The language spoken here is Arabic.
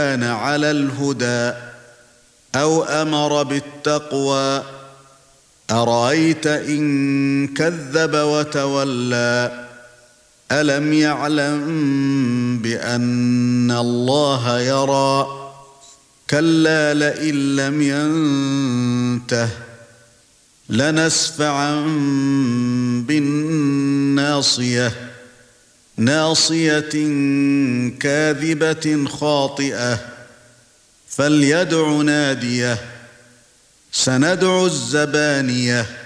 كان على الهدى أو أمر بالتقوى أرأيت إن كذب وتولى ألم يعلم بأن الله يرى كلا لئن لم ينته لنسفعا بالناصية ناصية كاذبة خاطئة فليدع ناديه سندع الزبانية